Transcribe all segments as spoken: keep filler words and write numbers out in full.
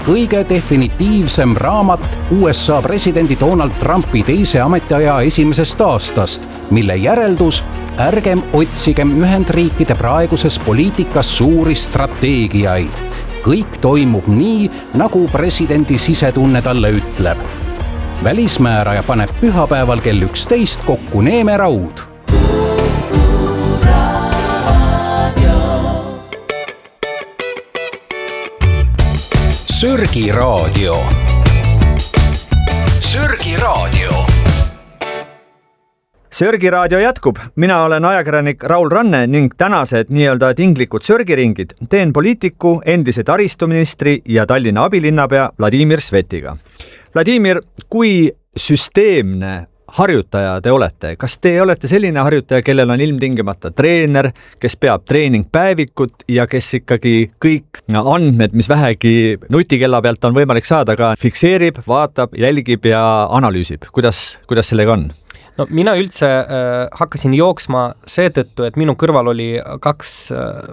kõige definitiivsem raamat U S A presidendi Donald Trumpi teise ametiaja esimesest aastast, mille järeldus: ärgem otsigem Ühendriikide praeguses poliitikas suuri strateegiaid. Kõik toimub nii, nagu presidendi sisetunne talle ütleb. Välismääraja paneb pühapäeval kell üksteist kokku Neeme Raud. Sörgi raadio. Sörgi raadio. Sörgi raadio jätkub. Mina olen ajakirjanik Raul Ranne ning tänased nii-öelda tinglikud sörgiringid teen poliitiku, endise taristuministri ja Tallinna abilinnapea Vladimir Svetiga. Vladimir, kui süsteemne harjutaja te olete? Kas te olete selline harjutaja, kellel on ilmtingimata treener, kes peab treeningpäevikut ja kes ikkagi kõik andmed, mis vähegi nutikella pealt on võimalik saada, ka fikseerib, vaatab, jälgib ja analüüsib? Kuidas, kuidas sellega on? No, mina üldse äh, hakkasin jooksma seetõttu, et minu kõrval oli kaks äh,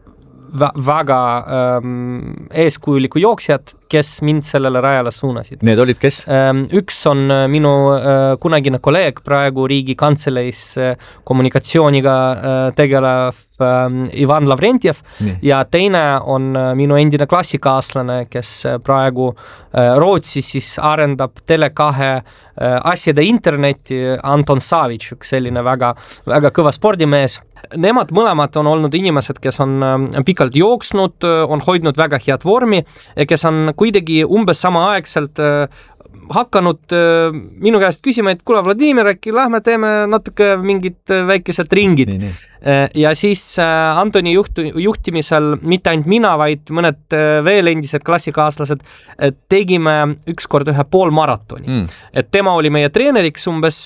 väga ähm, eeskujulikku jooksjat, kes mind sellele rajale suunasid. Need olid kes? Ähm, üks on minu äh, kunagine kolleeg praegu riigi kantseleis äh, kommunikatsiooniga äh, tegelev äh, Ivan Lavrentjev. Nii. Ja teine on äh, minu endine klassikaaslane, kes äh, praegu äh, Rootsis siis arendab Tele kahe äh, asjade internetti, Anton Savic, üks selline väga, väga kõva spordimees. Nemad mõlemad on olnud inimesed, kes on pikalt jooksnud, on hoidnud väga head vormi ja kes on kuidagi umbes samaaegselt hakanud minu käest küsima, et kuule Vladimir, äkki lähme teeme natuke mingid väikesed ringid. Nii, nii. Ja siis Antoni juht, juhtimisel mitte ainult mina, vaid mõned veel endised klassikaaslased tegime ükskord ühe pool maratoni. Mm. Et tema oli meie treeneriks umbes,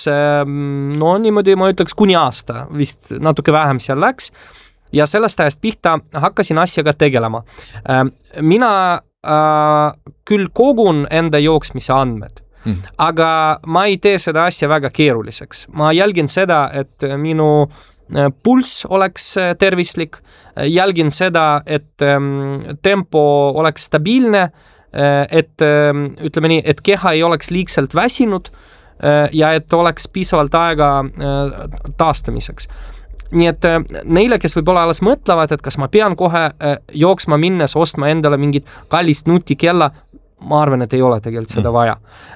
no niimoodi ma ütleks kuni aasta, vist natuke vähem seal läks. Ja sellest ajast pihta hakkasin asjaga tegelema. Mina äh, küll kogun enda jooksmise andmed, mm. aga ma ei tee seda asja väga keeruliseks. Ma jälgin seda, et minu pulss oleks tervislik, jälgin seda, et tempo oleks stabiilne, et ütleme nii, et keha ei oleks liigselt väsinud ja et oleks piisavalt aega taastamiseks. Nii et neile, kes võib-olla alles mõtlevad, et kas ma pean kohe jooksma minnes ostma endale mingit kallist nutikella, ma arvan, et ei ole tegelikult seda vaja.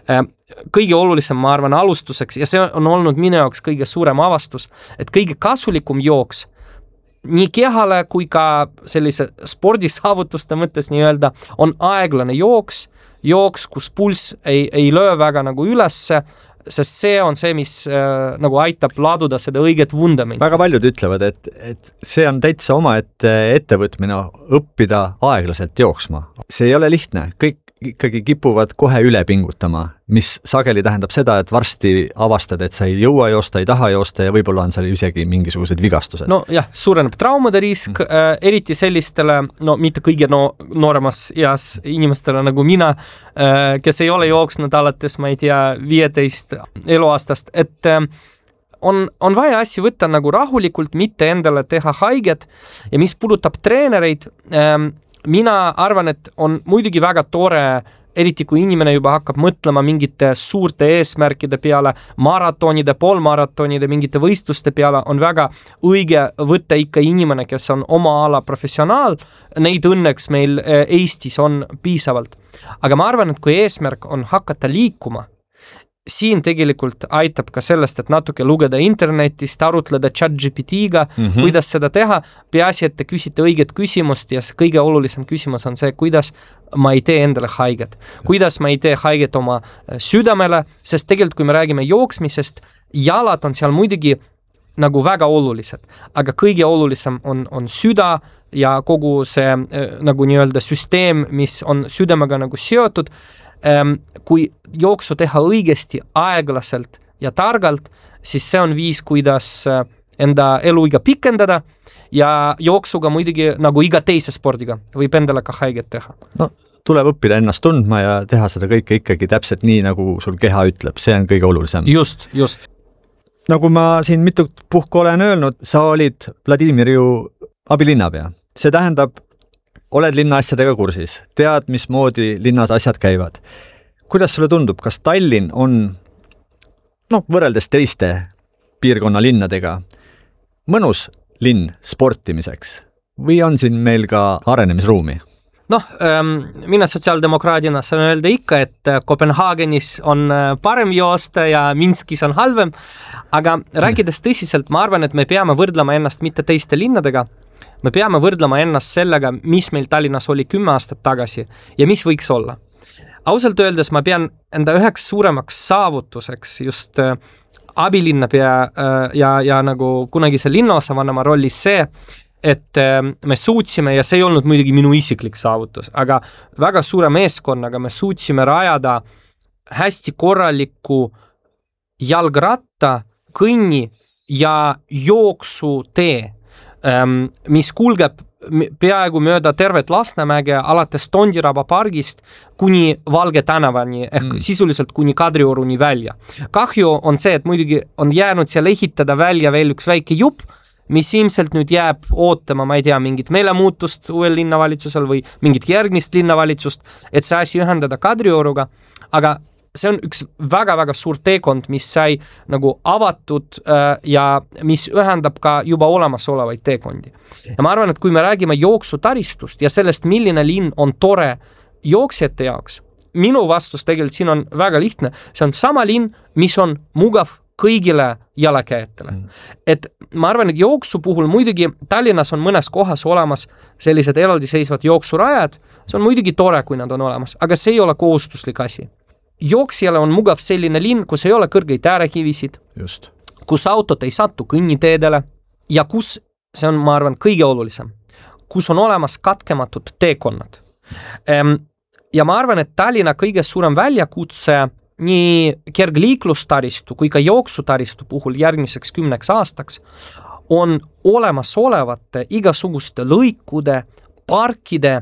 Kõige olulisem, ma arvan, alustuseks, ja see on olnud minu jaoks kõige suurem avastus, et kõige kasulikum jooks nii kehale kui ka sellise spordisaavutuste mõttes nii-öelda on aeglane jooks, jooks, kus pulss ei, ei löö väga nagu ülesse, sest see on see, mis äh, nagu aitab laduda seda õiget vundamenti. Väga paljud ütlevad, et, et see on täitsa oma et ettevõtmine õppida aeglaselt jooksma. See ei ole lihtne. Kõik ikkagi kipuvad kohe üle pingutama, mis sageli tähendab seda, et varsti avastad, et sa ei jõua joosta, ei taha joosta ja võib-olla on seal isegi mingisugused vigastused. No jah, suureneb traumade risk, mm. äh, eriti sellistele, no mitte kõige no, nooremas eas inimestele nagu mina, äh, kes ei ole jooksnud alates, ma ei tea, viieteist eluaastast, et äh, on, on vaja asju võtta nagu rahulikult, mitte endale teha haiget ja mis puudutab treenereid, äh, mina arvan, et on muidugi väga tore, eriti kui inimene juba hakkab mõtlema mingite suurte eesmärkide peale, maratonide, poolmaratonide, mingite võistluste peale, on väga õige võtta ikka inimene, kes on oma ala professionaal. Neid õnneks meil Eestis on piisavalt. Aga ma arvan, et kui eesmärk on hakata liikuma, siin tegelikult aitab ka sellest, et natuke lugeda internetist, arutleda chat G P T-ga, mm-hmm. kuidas seda teha. Peaasi, et te küsite õiget küsimust ja kõige olulisem küsimus on see, kuidas ma ei tee endale haiget. Kuidas ma ei tee haiget oma südamele, sest tegelikult kui me räägime jooksmisest, jalad on seal muidugi nagu väga olulised, aga kõige olulisem on, on süda ja kogu see nagu nii-öelda süsteem, mis on südamega nagu seotud. Kui jooksu teha õigesti, aeglaselt ja targalt, siis see on viis, kuidas enda eluiga pikendada ja jooksuga muidugi nagu iga teise spordiga võib endale ka haiget teha. No, tuleb õppida ennast tundma ja teha seda kõike ikkagi täpselt nii, nagu sul keha ütleb. See on kõige olulisem. Just, just. Nagu ma siin mitu puhku olen öelnud, sa olid Vladimir ju abilinnapea. See tähendab, oled linna asjadega kursis, tead, mismoodi linnas asjad käivad. Kuidas sulle tundub, kas Tallinn on, noh, võrreldes teiste piirkonna linnadega mõnus linn sportimiseks või on siin meil ka arenemisruumi? Noh, mina sotsiaaldemokraadina saan öelda ikka, et Kopenhaagenis on parem joosta ja Minskis on halvem, aga rääkides tõsiselt, ma arvan, et me peame võrdlema ennast mitte teiste linnadega, me peame võrdlema ennast sellega, mis meil Tallinnas oli kümme aastat tagasi ja mis võiks olla. Ausalt öeldes ma pean enda üheks suuremaks saavutuseks just abilinnapea ja, ja nagu kunagise linnaosavanema rollis see, et me suutsime, ja see ei olnud muidugi minu isiklik saavutus, aga väga suure meeskonnaga me suutsime rajada hästi korraliku jalgratta, kõnni ja jooksutee, mis kulgeb peaaegu mööda tervet Lasnamäge alates Tondiraba pargist kuni Valge tänavani ehk mm. sisuliselt kuni Kadrioruni välja. Kahju on see, et muidugi on jäänud seal ehitada välja veel üks väike jupp, mis ilmselt nüüd jääb ootama, ma ei tea, mingit meelemuutust uuel linnavalitsusel või mingit järgmist linnavalitsust, et see asi ühendada Kadrioruga, aga see on üks väga-väga suur teekond, mis sai nagu avatud äh, ja mis ühendab ka juba olemasolevaid teekondi. Ja ma arvan, et kui me räägime jooksutaristust ja sellest, milline linn on tore jooksjate jaoks, minu vastus tegelikult siin on väga lihtne, see on sama linn, mis on mugav kõigile jalakäijatele. Mm. Et ma arvan, et jooksu puhul muidugi Tallinnas on mõnes kohas olemas sellised eraldiseisvad jooksurajad, see on muidugi tore, kui nad on olemas, aga see ei ole kohustuslik asi. Jooksjale on mugav selline linn, kus ei ole kõrgeid äärekivisid, Just. kus autod ei satu kõnniteedele ja kus, see on, ma arvan, kõige olulisem, kus on olemas katkematud teekonnad. Ja ma arvan, et Tallinna kõige suurem väljakutse nii kergliiklustaristu kui ka jooksutaristu puhul järgmiseks kümneks aastaks on olemasolevate igasuguste lõikude, parkide,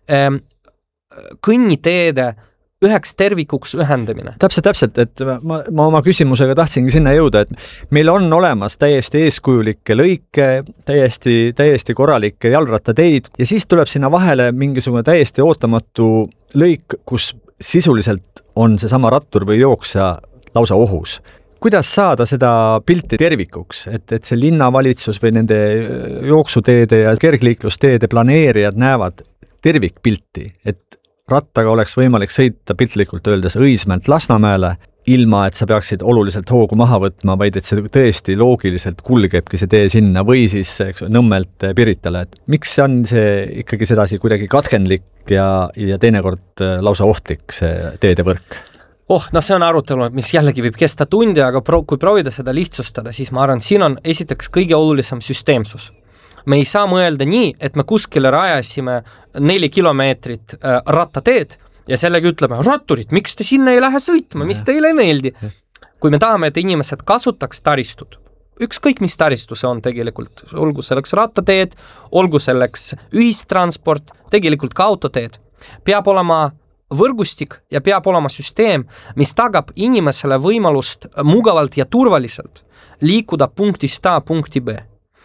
kõnniteede üheks tervikuks ühendamine. Täpselt, täpselt, et ma, ma oma küsimusega tahtsingi sinna jõuda, et meil on olemas täiesti eeskujulikke lõike, täiesti, täiesti korralikke jalgrattateid ja siis tuleb sinna vahele mingisugune täiesti ootamatu lõik, kus sisuliselt on seesama rattur või jooksja lausa ohus. Kuidas saada seda pilti tervikuks, et, et see linnavalitsus või nende jooksuteede ja kergliiklusteede planeerijad näevad tervikpilti, et rattaga oleks võimalik sõita piltlikult öeldes Õismäelt Lasnamäele, ilma et sa peaksid oluliselt hoogu maha võtma, vaid et see tõesti loogiliselt kulgebki see tee sinna või siis eks, Nõmmelt Piritale. Et miks on see ikkagi sedasi kuidagi katkendlik ja, ja teinekord lausa ohtlik see teedevõrk? Oh, no see on arutelu, mis jällegi võib kesta tunde, aga pro- kui proovida seda lihtsustada, siis ma arvan, siin on esiteks kõige olulisem süsteemsus. Me ei saa mõelda nii, et me kuskile rajasime neli kilomeetrit äh, rattateed ja sellega ütleme, ratturid, miks te sinna ei lähe sõitma, mis teile ei meeldi? Kui me tahame, et inimesed kasutaks taristut, ükskõik mis taristu see on tegelikult, olgu selleks rattateed, olgu selleks ühistransport, tegelikult ka autoteed, peab olema võrgustik ja peab olema süsteem, mis tagab inimesele võimalust mugavalt ja turvaliselt liikuda punktist A punkti B.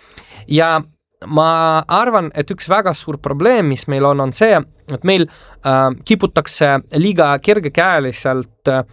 Ja ma arvan, et üks väga suur probleem, mis meil on, on see, et meil äh, kiputakse liiga kergekäeliselt äh,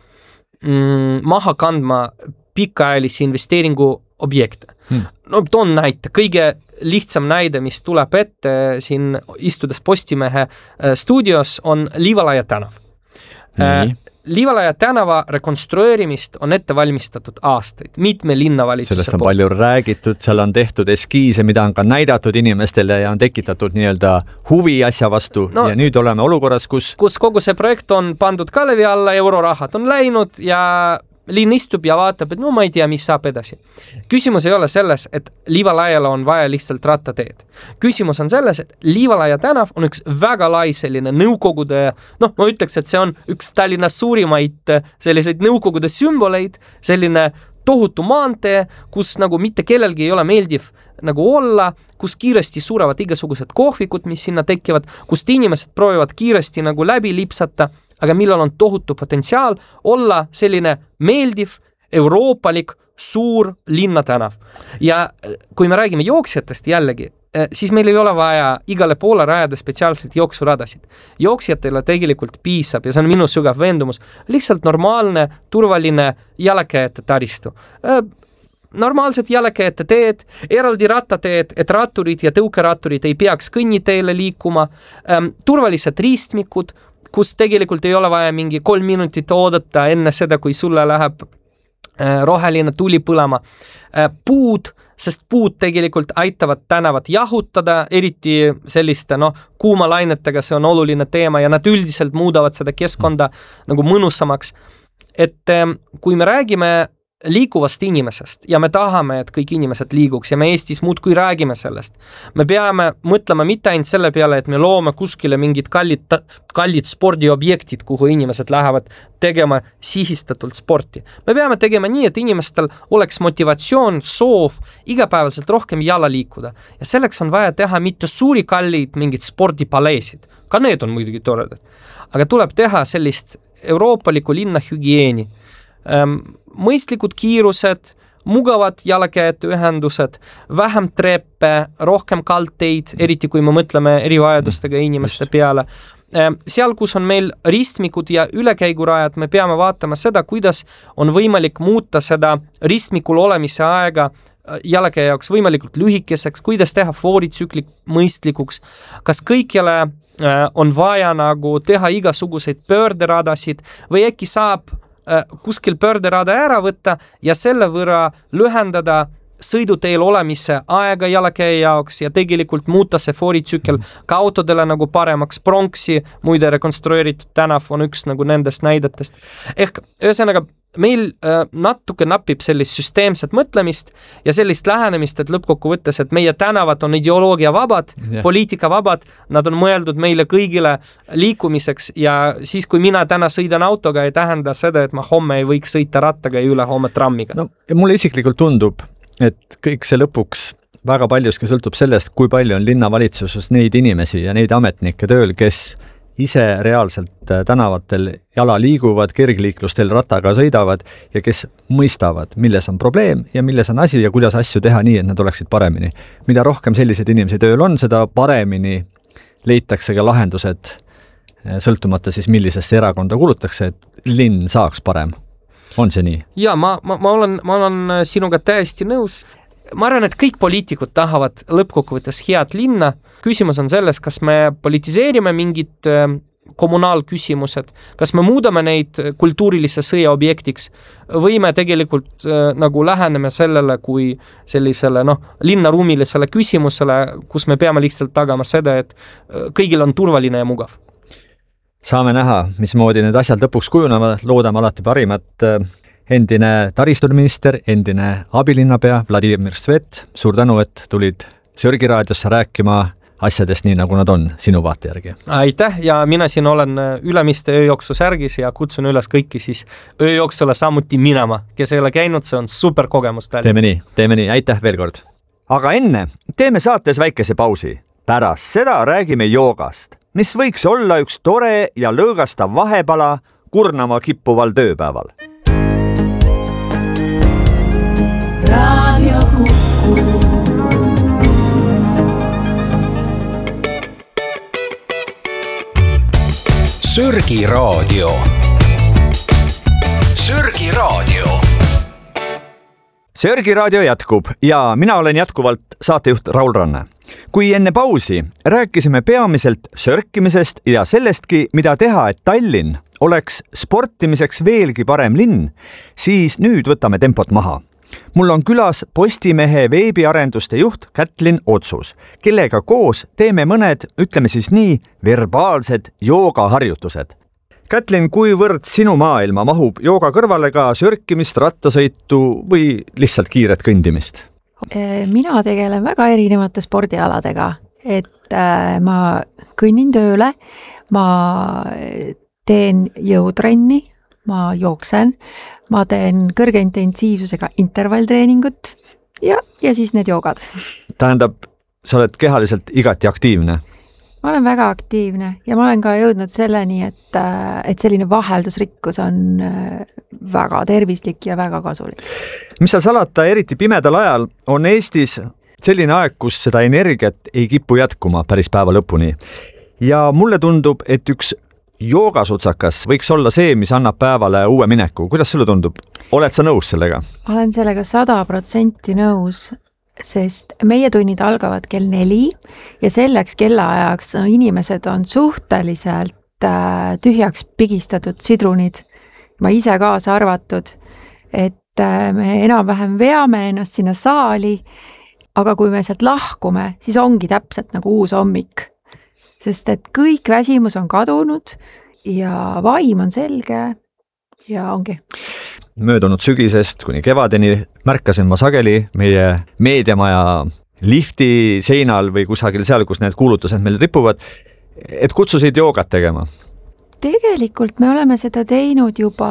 maha kandma pikaajalisi investeeringu objekte. Hmm. No toon näite, kõige lihtsam näide, mis tuleb ette siin istudes Postimehe äh, stuudios, on Liivalaia tänav. Äh, Liivalaia tänava rekonstrueerimist on ette valmistatud aastaid, mitme linnavalituse sellest on poolt. Palju räägitud, seal on tehtud eskiise, mida on ka näidatud inimestele ja on tekitatud nii-öelda huvi asja vastu no, ja nüüd oleme olukorras, kus kus kogu see projekt on pandud kalevi alla, eurorahad on läinud ja linn istub ja vaatab, et no ma ei tea, mis saab edasi. Küsimus ei ole selles, et Liivalaiale on vaja lihtsalt rattateed. Küsimus on selles, et Liivalaia tänav on üks väga lai selline nõukogude, noh, ma ütleks, et see on üks Tallinna suurimaid selliseid nõukogude sümboleid, selline tohutu maantee, kus nagu mitte kellelgi ei ole meeldiv nagu olla, kus kiiresti suurevad igasugused kohvikud, mis sinna tekivad, kust inimesed proovivad kiiresti nagu läbi lipsata, aga millal on tohutu potentsiaal olla selline meeldiv, euroopalik, suur linnatänav. Ja kui me räägime jooksjatest jällegi, siis meil ei ole vaja igale poole rajada spetsiaalselt jooksuradasid. Jooksjatele tegelikult piisab, ja see on minu sügav veendumus, lihtsalt normaalne, turvaline jalakäijate taristu. Normaalsed jalakäijate teed, eraldi rattateed, et ratturid ja tõukeratturid ei peaks kõnniteele liikuma, turvalised riistmikud, kus tegelikult ei ole vaja mingi kolm minutit oodata enne seda, kui sulle läheb roheline tuli põlema. Puud, sest puud tegelikult aitavad tänavat jahutada, eriti selliste no, kuumalainetega, see on oluline teema ja nad üldiselt muudavad seda keskkonda nagu mõnusamaks. Et kui me räägime liikuvast inimesest ja me tahame, et kõik inimesed liiguks ja me Eestis muudkui räägime sellest. Me peame mõtlema mitte ainult selle peale, et me loome kuskile mingid kallid, kallid spordiobjektid, kuhu inimesed lähevad tegema sihistatult sporti. Me peame tegema nii, et inimestel oleks motivatsioon, soov igapäevaselt rohkem jala liikuda. Ja selleks on vaja teha mitte suuri kallid mingid spordipaleesid. Ka need on muidugi toredad. Aga tuleb teha sellist euroopalikku linna hügieeni. Mõistlikud kiirused, mugavad jalakäijate ühendused, vähem treppe, rohkem kaldteid, eriti kui me mõtleme erivajadustega inimeste peale. Seal, kus on meil ristmikud ja ülekäigurajad, me peame vaatama seda, kuidas on võimalik muuta seda ristmikul olemise aega jalakäija jaoks võimalikult lühikeseks, kuidas teha fooritsüklik mõistlikuks, kas kõikjale on vaja nagu teha igasuguseid pöörderadasid või äkki saab kuskil pöörderada ära võtta ja selle võrra lühendada sõiduteel olemise aega jalakäija jaoks ja tegelikult muuta see fooritsükkel ka autodele nagu paremaks. Pronksi muide rekonstrueeritud tänav on üks nagu nendest näidetest. Ehk ühesõnaga meil äh, natuke napib sellist süsteemset mõtlemist ja sellist lähenemist, et lõppkokku võttes, et meie tänavad on ideoloogia vabad, yeah. poliitika vabad, nad on mõeldud meile kõigile liikumiseks ja siis, kui mina täna sõidan autoga, ei tähenda seda, et ma homme ei võiks sõita rattaga ja üle homme trammiga. No, ja mulle isiklikult tundub, et kõik see lõpuks väga paljuski sõltub sellest, kui palju on linnavalitsuses neid inimesi ja neid ametnikke tööl, kes ise reaalselt tänavatel jala liiguvad, kergliiklustel rattaga sõidavad ja kes mõistavad, milles on probleem ja milles on asi ja kuidas asju teha nii, et nad oleksid paremini. Mida rohkem selliseid inimesi tööl on, seda paremini leitakse ka lahendused, sõltumata siis millisesse erakonda kulutakse, et linn saaks parem. On see nii? Ja, ma, ma, ma, olen, ma olen sinuga täiesti nõus. Ma arvan, et kõik poliitikud tahavad lõppkokkuvõttes head linna. Küsimus on selles, kas me politiseerime mingid kommunaalküsimused, kas me muudame neid kultuurilise sõja objektiks või me tegelikult nagu läheneme sellele kui sellisele no, linnaruumilisele küsimusele, kus me peame lihtsalt tagama seda, et kõigil on turvaline ja mugav. Saame näha, mismoodi need asjad lõpuks kujunevad, loodame alati parimat. Endine taristuminister, endine abilinnapea Vladimir Svet, suur tänu, et tulid Sörgi raadiosse rääkima asjadest nii, nagu nad on sinu vaate järgi. Aitäh ja mina siin olen Ülemiste ööjooksu särgis ja kutsun üles kõiki siis ööjooksule samuti minema, kes ei ole käinud, see on super kogemus. Teeme nii, teeme nii, aitäh veel kord. Aga enne teeme saates väikese pausi. Pärast seda räägime joogast, mis võiks olla üks tore ja lõõgastav vahepala kurnama kippuval tööpäeval. Radio Kuku. Sörgi raadio. Sörgi raadio. Sörgi raadio jätkub ja mina olen jätkuvalt saatejuht Raul Ranne. Kui enne pausi rääkisime peamiselt sörkimisest ja sellestki, mida teha, et Tallinn oleks sportimiseks veelgi parem linn, siis nüüd võtame tempot maha. Mul on külas Postimehe veebiarenduste juht Kätlin Otsus, kellega koos teeme mõned, ütleme siis nii, verbaalsed joogaharjutused. Kätlin, kuivõrd sinu maailma mahub jooga kõrvale ka sörkimist, rattasõitu või lihtsalt kiiret kõndimist? Mina tegelen väga erinevate spordialadega, et ma kõnnin tööle, ma teen jõutrenni, ma jooksen, ma teen kõrge intensiivsusega intervalltreeningut ja, ja siis need joogad. Tähendab, sa oled kehaliselt igati aktiivne? Ma olen väga aktiivne ja ma olen ka jõudnud selleni, et, et selline vaheldusrikkus on väga tervislik ja väga kasulik. Mis seal salata, eriti pimedal ajal on Eestis selline aeg, kus seda energiat ei kipu jätkuma päris päeva lõpuni. Ja mulle tundub, et üks joogasutsakas võiks olla see, mis annab päevale uue mineku. Kuidas sulle tundub? Oled sa nõus sellega? Olen sellega sada protsenti nõus, sest meie tunnid algavad kell neli ja selleks kellaajaks inimesed on suhteliselt tühjaks pigistatud sidrunid, ma ise kaasa arvatud, et me enam-vähem veame ennast sinna saali, aga kui me sealt lahkume, siis ongi täpselt nagu uus hommik, sest et kõik väsimus on kadunud ja vaim on selge ja ongi. Möödunud sügisest kuni kevadeni märkasin ma sageli meie meediamaja lifti seinal või kusagil seal, kus need kuulutused meil ripuvad, et kutsusid joogat tegema. Tegelikult me oleme seda teinud juba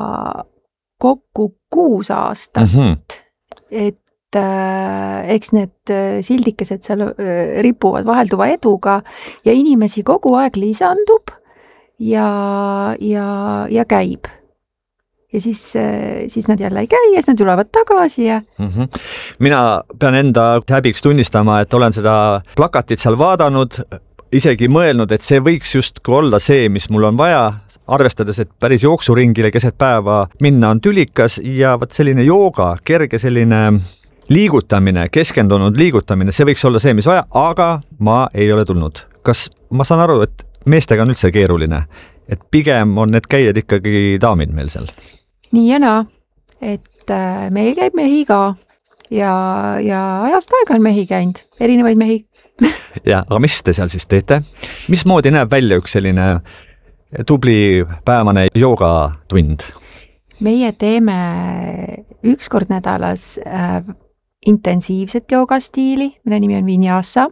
kokku kuus aastat, mm-hmm. et äh, eks need sildikesed seal äh, ripuvad vahelduva eduga ja inimesi kogu aeg lisandub ja, ja, ja käib. Ja siis, siis nad jälle ei käi ja siis nad tulevad tagasi ja... Mm-hmm. Mina pean enda häbiks tunnistama, et olen seda plakatit seal vaadanud, isegi mõelnud, et see võiks justku olla see, mis mul on vaja, arvestades, et päris jooksuringile keset päeva minna on tülikas ja võt selline jooga, kerge selline liigutamine, keskendunud liigutamine, see võiks olla see, mis vaja, aga ma ei ole tulnud. Kas ma saan aru, et meestega on üldse keeruline, et pigem on need käijad ikkagi daamid meil seal? Nii ja naa, et meil käib mehi ka ja, ja ajast aega on mehi käinud, erinevaid mehi. Ja, aga mis te seal siis teete? Mismoodi näeb välja üks selline tubli päevane joogatund? Meie teeme üks kord nädalas äh, intensiivset joogastiili, mille nimi on Vinyasa.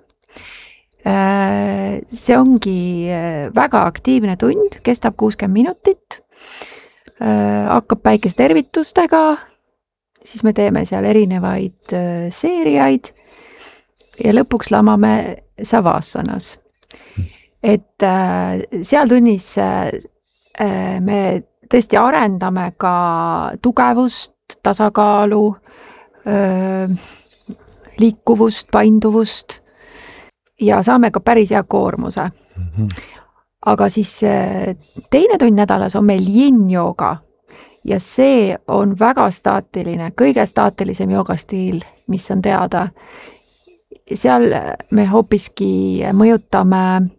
Äh, see ongi väga aktiivne tund, kestab kuuskümmend minutit, äh, hakkab päikestervitustega, siis me teeme seal erinevaid äh, seeriaid ja lõpuks lamame Savassanas. Et äh, seal tunnis äh, me tõesti arendame ka tugevust, tasakaalu, äh, liikuvust, painduvust ja saame ka päris hea koormuse. Mm-hmm. Aga siis äh, teine tund nädalas on meil yin-jooga ja see on väga staatiline, kõige staatilisem joogastiil, mis on teada. Seal me hoopiski mõjutame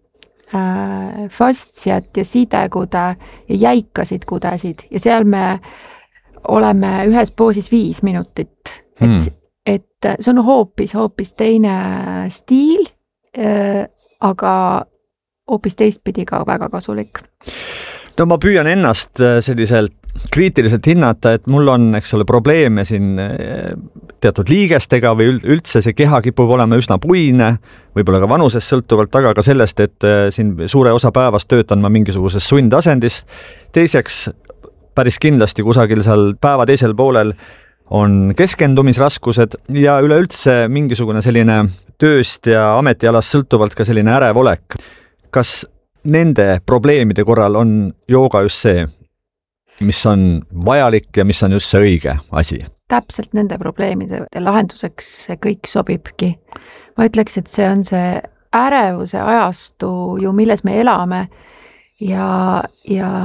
äh, fastsiat ja sidekude ja jäikasid kudesid ja seal me oleme ühes poosis viis minutit. Hmm. Et, et see on hoopis, hoopis teine stiil, äh, aga hoopis teistpidi ka väga kasulik. No ma püüan ennast selliselt kriitiliselt hinnata, et mul on, eks ole, probleeme siin teatud liigestega või üldse see keha kipub olema üsna puine, võib-olla ka vanusest sõltuvalt, aga ka sellest, et siin suure osa päevast töötan ma mingisuguses sundasendist. Teiseks, päris kindlasti kusagil seal päeva teisel poolel on keskendumisraskused ja üleüldse mingisugune selline tööst ja ametialast sõltuvalt ka selline ärev olek. Kas nende probleemide korral on jooga just see, mis on vajalik ja mis on just see õige asi? Täpselt nende probleemide lahenduseks see kõik sobibki. Ma ütleks, et see on see ärevuse ajastu ju, milles me elame ja, ja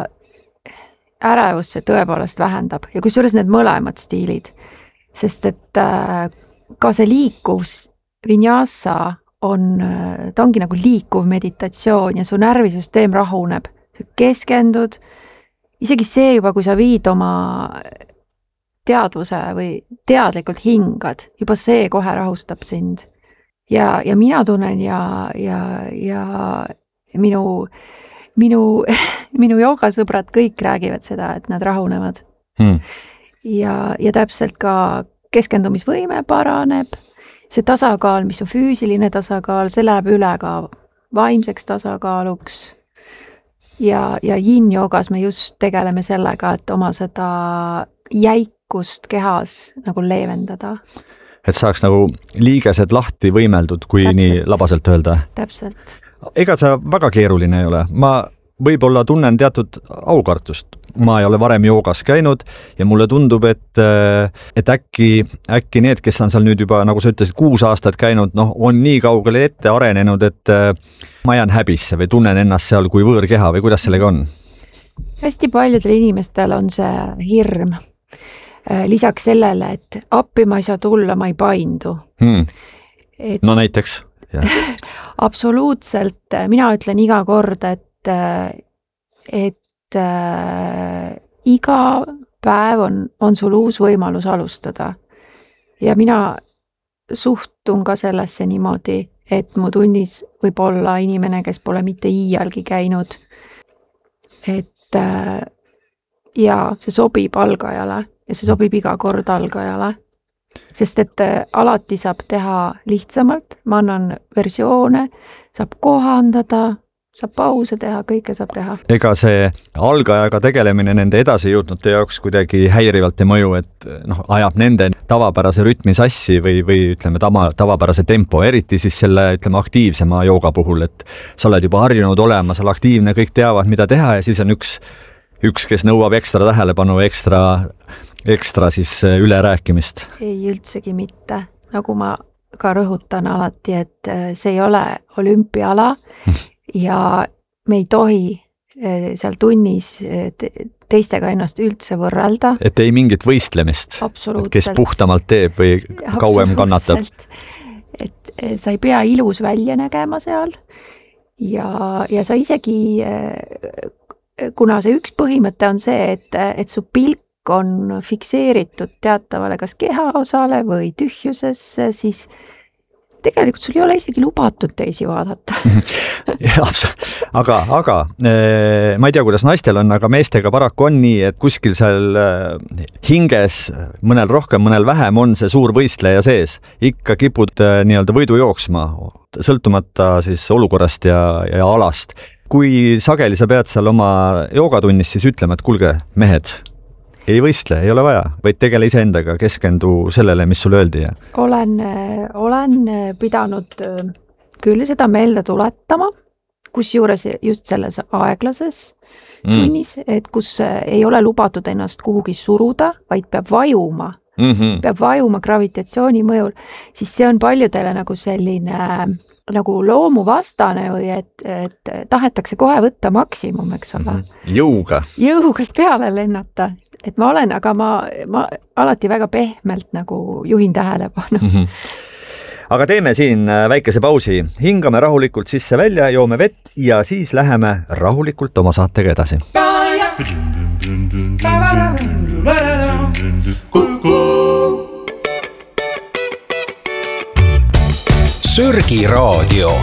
ärevust see tõepoolest vähendab ja kusjuures need mõlemad stiilid, sest et äh, ka see liikuvs vinyasa on, ta ongi nagu liikuv meditatsioon ja su närvisüsteem rahuneb, sa keskendud, isegi see juba, kui sa viid oma teadvuse või teadlikult hingad, juba see kohe rahustab sind. Ja, ja mina tunnen ja, ja, ja minu, minu, minu joogasõbrad kõik räägivad seda, et nad rahunevad. Hmm. Ja, ja täpselt ka keskendumisvõime paraneb. See tasakaal, mis on füüsiline tasakaal, see läheb üle ka vaimseks tasakaaluks. Ja, ja yin-joogas me just tegeleme sellega, et oma seda jäikust kehas nagu leevendada. Et saaks nagu liigesed lahti võimeldud, kui täpselt. Nii labaselt öelda. Täpselt. Ega see väga keeruline ei ole. Ma võib-olla tunnen teatud aukartust. Ma ei ole varem joogas käinud ja mulle tundub, et, et äkki, äkki need, kes on seal nüüd juba, nagu sa ütlesid, kuus aastat käinud, noh, on nii kaugele ette arenenud, et ma jään häbisse või tunnen ennast seal kui võõrkeha või kuidas sellega on? Hästi paljudel inimestel on see hirm. Lisaks sellele, et appi ma ei saa tulla, ma ei paindu. Hmm. Et, no näiteks. Absoluutselt. Mina ütlen iga kord, et, et äh, iga päev on, on sul uus võimalus alustada. Ja mina suhtun ka sellesse niimoodi, et mu tunnis võib olla inimene, kes pole mitte iialgi käinud. Et äh, ja see sobib algajale ja see sobib iga kord algajale. Sest et alati saab teha lihtsamalt, ma annan versioone, saab kohandada, saab pause teha, kõike saab teha. Ega see algajaga tegelemine nende edasi jõudnute jaoks kuidagi häirivalt ei mõju, et noh, ajab nende tavapärase rütmi sassi või, või ütleme tava, tavapärase tempo, eriti siis selle ütleme aktiivsema jooga puhul, et sa oled juba harjunud olema, sa oled aktiivne, kõik teavad, mida teha ja siis on üks, üks kes nõuab ekstra tähelepanu, ekstra ekstra siis üle rääkimist? Ei üldsegi mitte. Nagu ma ka rõhutan alati, et see ei ole olümpiala ja me ei tohi seal tunnis teistega ennast üldse võrrelda. Et ei mingit võistlemist, kes puhtamalt teeb või kauem kannatab. Et sa ei pea ilus välja nägema seal ja, ja sa isegi, kuna see üks põhimõte on see, et, et su pilk on fikseeritud teatavale kas kehaosale või tühjusesse, siis tegelikult sul ei ole isegi lubatud teisi vaadata. aga, aga ma ei tea, kuidas naistel on, aga meestega paraku on nii, et kuskil seal hinges, mõnel rohkem, mõnel vähem on see suur võistleja sees. Ikka kipud nii-öelda võidu jooksma, sõltumata siis olukorrast ja, ja alast. Kui sageli sa pead seal oma joogatunnis, siis ütlema, et kulge, mehed, ei võistle, ei ole vaja, vaid tegele iseendaga, keskendu sellele, mis sulle öeldi. Ja. Olen, olen pidanud küll seda meelde tuletama, kus juures just selles aeglases mm. tunnis, et kus ei ole lubatud ennast kuhugi suruda, vaid peab vajuma, mm-hmm. peab vajuma gravitatsiooni mõjul, siis see on paljudele nagu selline nagu loomuvastane või et, et tahetakse kohe võtta maksimum, eks ole. Mm-hmm. Jõuga. Jõugast peale lennata. Et ma olen, aga ma, ma alati väga pehmelt nagu juhin tähelepanu. Mm-hmm. Aga teeme siin väikese pausi. Hingame rahulikult sisse välja, joome vett ja siis läheme rahulikult oma saatega edasi. Sörgi raadio.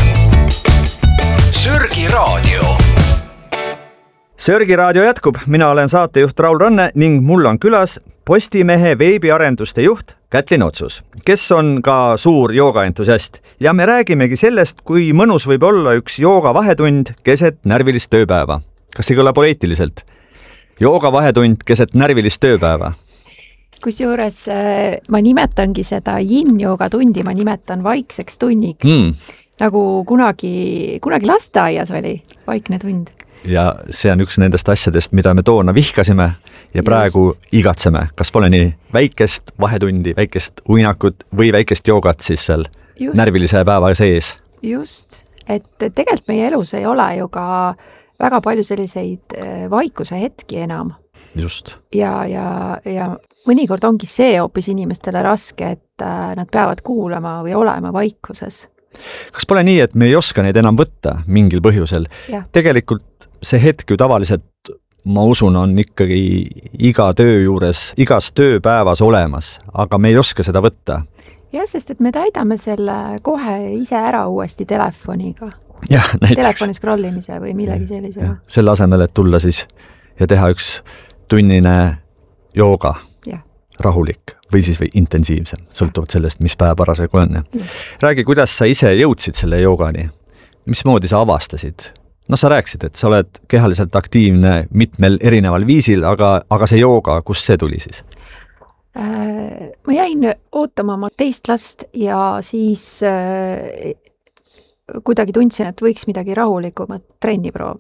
Sörgi raadio. Sörgi raadio jätkub, mina olen saatejuht Raul Ranne ning mul on külas Postimehe veebiarenduste juht Kätlin Otsus, kes on ka suur joogaentusiast ja me räägimegi sellest, kui mõnus võib olla üks jooga vahetund keset närvilist tööpäeva. Kas ei kõla poeetiliselt? Jooga vahetund keset närvilist tööpäeva. Kusjuures ma nimetangi seda yin-jooga tundi, ma nimetan vaikseks tunniks. Mm. Nagu kunagi, kunagi lasteaias oli vaikne tund. Ja see on üks nendest asjadest, mida me toona vihkasime ja praegu Just. igatseme. Kas pole nii väikest vahetundi, väikest uinakut või väikest joogat siis seal Just. närvilise päeva sees? Just, et tegelikult meie elus ei ole ju ka väga palju selliseid vaikuse hetki enam. Just. Ja, ja, ja mõnikord ongi see hoopis inimestele raske, et nad peavad kuulama või olema vaikuses. Kas pole nii, et me ei oska neid enam võtta mingil põhjusel? Ja. Tegelikult see hetk ju tavaliselt, ma usun, on ikkagi iga töö juures, igas tööpäevas olemas, aga me ei oska seda võtta. Jah, sest et me täidame selle kohe ise ära uuesti telefoniga. Jah, näiteks. Telefoni scrollimise või millegi sellisega. Selle asemel, et tulla siis ja teha üks tunnine jooga. Ja. Rahulik või siis või intensiivsem, sõltuvalt sellest, mis päev parasjagu on. Ja. Räägi, kuidas sa ise jõudsid selle joogani? Mismoodi sa avastasid? No sa rääksid, et sa oled kehaliselt aktiivne mitmel erineval viisil, aga, aga see jooga, kus see tuli siis? Äh, ma jäin ootama oma teist last ja siis äh, kuidagi tundsin, et võiks midagi rahulikumat trenni proovida.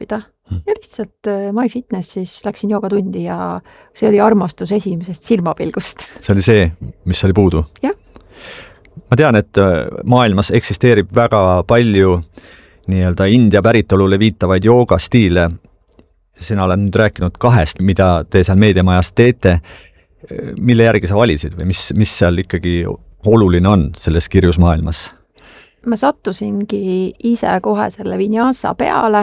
ja lihtsalt MyFitness siis läksin joogatundi ja see oli armastus esimesest silmapilgust. See oli see, mis oli puudu? Jah. Ma tean, et maailmas eksisteerib väga palju nii-öelda India päritolule viitavaid joogastiile. Sina oled nüüd rääkinud kahest, mida te seal meediamajas teete. Mille järgi sa valisid või mis, mis seal ikkagi oluline on selles kirjus maailmas? Ma sattusingi ise kohe selle vinyasa peale.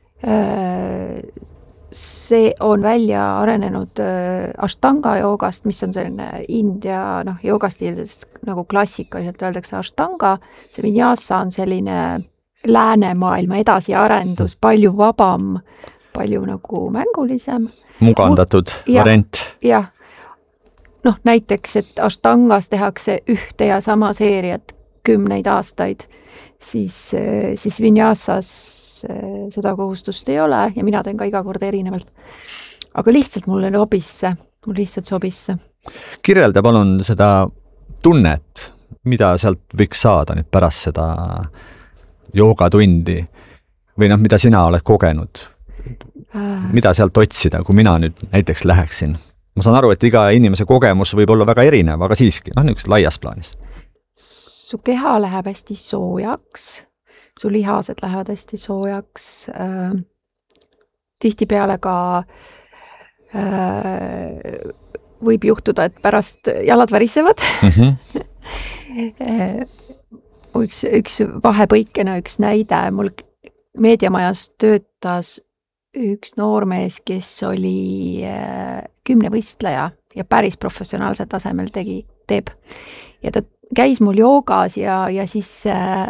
See on välja arenenud ashtanga joogast, mis on selline India noh, joogastiilidest nagu klassikaliselt öeldakse ashtanga. See vinyasa on selline läänemaailma edasiarendus, palju vabam, palju nagu mängulisem. Mugandatud ja, variant. Jah. Noh, näiteks, et ashtangas tehakse ühte ja sama seeriat kümneid aastaid, siis, siis vinyasas seda kohustust ei ole ja mina teen ka iga kord erinevalt. Aga lihtsalt mulle sobis see, mul lihtsalt sobis see. Kirjelda palun seda tunnet, mida sealt võiks saada nüüd pärast seda joogatundi või noh, mida sina oled kogenud? Mida sealt otsida, kui mina nüüd näiteks läheksin? Ma saan aru, et iga inimese kogemus võib olla väga erinev, aga siiski, noh, niisugust laias plaanis. Su keha läheb hästi soojaks, su lihased lähevad hästi soojaks, äh, tihtipeale ka äh, võib juhtuda, et pärast jalad värisevad. Mm-hmm. üks, üks vahepõikena, üks näide, mul meediamajas töötas üks noormees, kes oli kümnevõistleja ja päris professionaalsel tasemel tegi, teeb. Ja ta käis mul joogas ja, ja siis äh,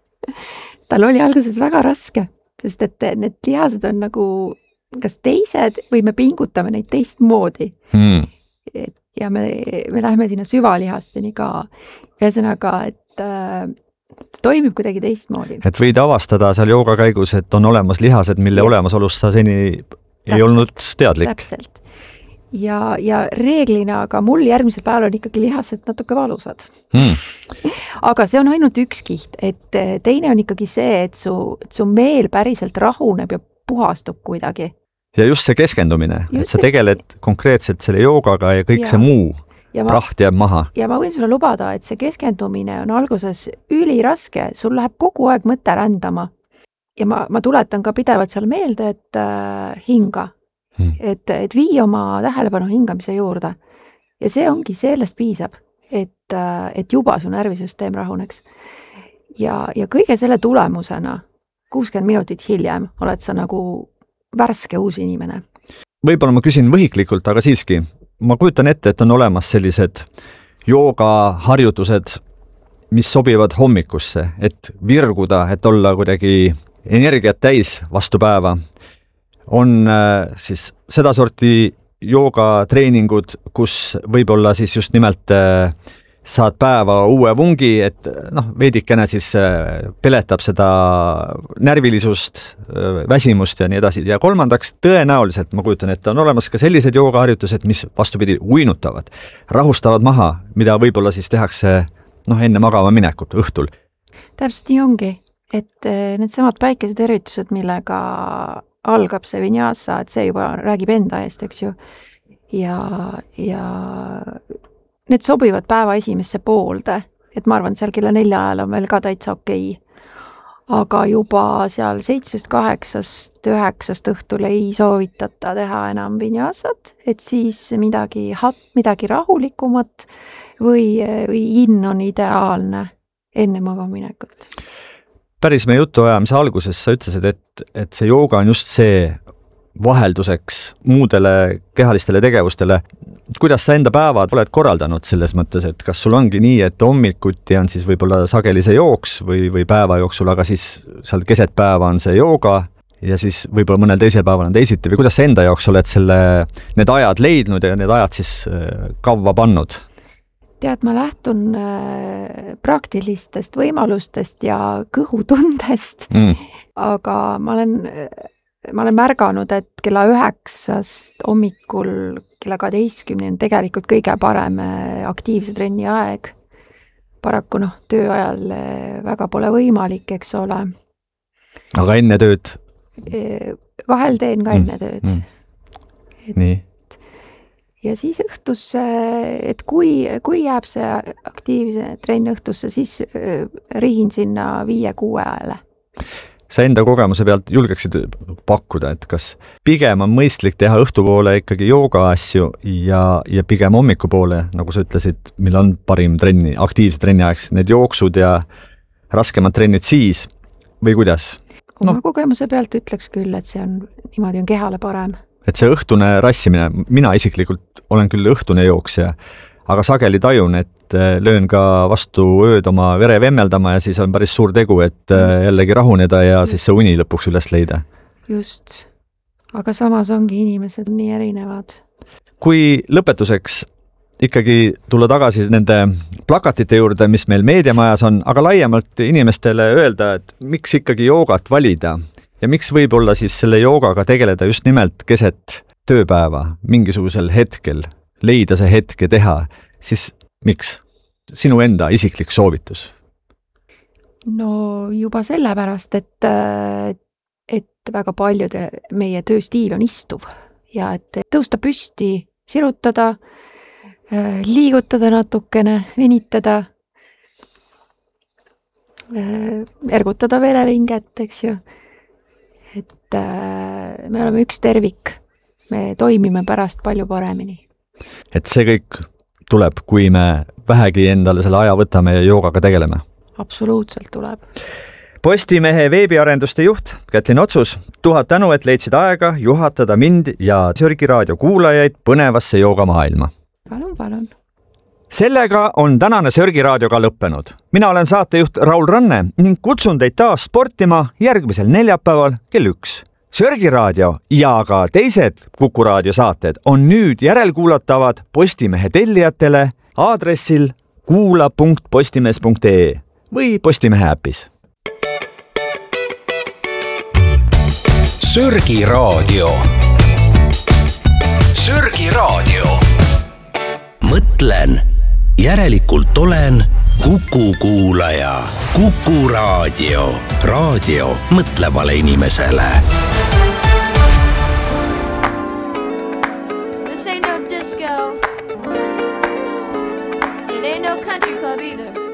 tal oli alguses väga raske, sest et need lihased on nagu kas teised või me pingutame neid teistmoodi. Hmm. Ja me, me läheme sinna süvalihasteni ka. Ühesõnaga, et äh, toimib kuidagi teistmoodi. Et võid avastada seal jooga käigus, et on olemas lihased, mille ja. Olemasolust sa seni täpselt, ei olnud teadlik. Täpselt. Ja, ja reeglina, aga mul järgmisel päeval on ikkagi lihased natuke valusad. Hmm. Aga see on ainult üks kiht, et teine on ikkagi see, et su, et su meel päriselt rahuneb ja puhastub kuidagi. Ja just see keskendumine, just et sa tegeled see... konkreetselt selle joogaga ja kõik ja. See muu ma, praht jääb maha. Ja ma võin sulle lubada, et see keskendumine on alguses üliraske, sul läheb kogu aeg mõte rändama. Ja ma, ma tuletan ka pidevalt seal meelde, et äh, hinga, hmm. et, et vii oma tähelepanu hingamise juurde. Ja see ongi, sellest piisab, et, äh, et juba su närvisüsteem rahuneks. Ja, ja kõige selle tulemusena, kuuskümmend minutit hiljem, oled sa nagu värske uus inimene. Võib-olla ma küsin võhiklikult, aga siiski, ma kujutan ette, et on olemas sellised joogaharjutused, mis sobivad hommikusse, et virguda, et olla kuidagi energiat täis vastu päeva. On siis seda sorti joogatreeningud, kus võib-olla siis just nimelt saad päeva uue vungi, et noh, veidikene siis peletab seda närvilisust, väsimust ja nii edasi. Ja kolmandaks, tõenäoliselt, ma kujutan, et on olemas ka sellised joogaharjutused, mis vastupidi uinutavad, rahustavad maha, mida võib-olla siis tehakse noh, enne magama minekut õhtul. Täpselt nii ongi, et need samad päikesetervitused, millega algab see vinyasa, et see juba räägib enda eest, eks ju. Ja, ja need sobivad päeva esimesse poolde, et ma arvan, seal kella nelja ajal on veel ka täitsa okei. Aga juba seal seitsmest, kaheksast, üheksast õhtul ei soovitata teha enam vinyasat, et siis midagi, midagi rahulikumat või, või in on ideaalne enne magaminekut. Päris meie jutuajamise alguses sa ütlesid, et, et see jooga on just see vahelduseks muudele kehalistele tegevustele. Kuidas sa enda päevad oled korraldanud selles mõttes, et kas sul ongi nii, et hommikuti on siis võib-olla sageli see jooks või, või päeva jooksul, aga siis seal keset päeva on see jooga ja siis võib-olla mõnel teisel päeval on teisiti või kuidas sa enda jaoks oled selle, need ajad leidnud ja need ajad siis kavva pannud? Tead, ma lähtun praktilistest võimalustest ja kõhutundest, mm. aga ma olen ma olen märganud, et kella üheksast hommikul kella kaheteistkümneni on tegelikult kõige parem aktiivse trenni aeg. Paraku noh, töö ajal väga pole võimalik, eks ole. Aga enne tööd? vahel teen ka enne tööd mm.. Et, nii. Ja siis õhtusse, et kui, kui jääb see aktiivse trenn õhtusse, siis rihin sinna viie-kuue ajale. Sa enda kogemuse pealt julgeksid pakkuda, et kas pigem on mõistlik teha õhtupoole ikkagi jooga asju ja, ja pigem hommikupoole, nagu sa ütlesid, mil on parim trenni, aktiivse trenni aeg, need jooksud ja raskemad trennid siis või kuidas? Oma no. kogemuse pealt ütleks küll, et see on, niimoodi on kehale parem. Et see õhtune rassimine, mina isiklikult olen küll õhtune jooksja, aga sageli tajun, et löön ka vastu ööd oma vere vemmeldama ja siis on päris suur tegu, et just. jällegi rahuneda ja just. siis see uni lõpuks üles leida. Just. Aga samas ongi inimesed nii erinevad. Kui lõpetuseks ikkagi tulla tagasi nende plakatite juurde, mis meil meediamajas on, aga laiemalt inimestele öelda, et miks ikkagi joogat valida ja miks võib olla siis selle joogaga tegeleda just nimelt keset tööpäeva mingisugusel hetkel, leida see hetke teha, siis miks? Sinu enda isiklik soovitus? No juba sellepärast, et, et väga paljude meie tööstiil on istuv ja et tõusta püsti, sirutada, liigutada natukene, venitada, ergutada vereringet, eks ju. Et me oleme üks tervik, me toimime pärast palju paremini. Et see kõik tuleb, kui me vähegi endale selle aja võtame ja joogaga tegeleme? Absoluutselt tuleb. Postimehe veebiarenduste juht Kätlin Otsus, tuhat tänu, et leidsid aega juhatada mind ja Sörgi raadio kuulajaid põnevasse joogamaailma. Palun, palun. Sellega on tänane Sörgi raadioga lõppenud. Mina olen saatejuht Raul Ranne ning kutsun teid taas sportima järgmisel neljapäeval kell üks. Sörgi raadio ja ka teised Kuku raadio saated on nüüd järelkuulatavad Postimehe tellijatele aadressil kuula punkt postimees punkt ee või Postimehe äpis. Sörgi raadio. Sörgi raadio. Mõtlen, järelikult olen Kuku kuulaja. Kuku raadio. Raadio mõtlevale inimesele. This ain't no disco. It ain't no country club either.